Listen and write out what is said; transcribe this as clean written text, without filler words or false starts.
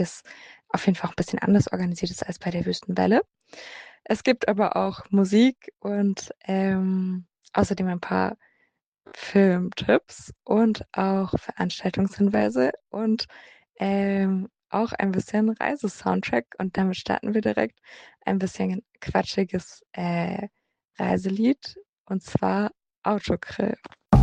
auf jeden Fall auch ein bisschen anders organisiert ist als bei der Wüstenwelle. Es gibt aber auch Musik und außerdem ein paar Filmtipps und auch Veranstaltungshinweise und auch ein bisschen Reisesoundtrack. Und damit starten wir direkt ein bisschen quatschiges Reiselied und zwar Autogrill.